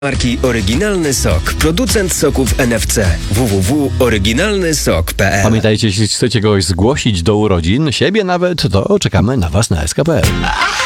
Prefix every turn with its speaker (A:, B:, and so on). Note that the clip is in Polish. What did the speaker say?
A: Marki Oryginalny Sok. Producent soków NFC. www.oryginalnysok.pl.
B: Pamiętajcie, jeśli chcecie kogoś zgłosić do urodzin, siebie nawet, to czekamy na Was na SK.pl.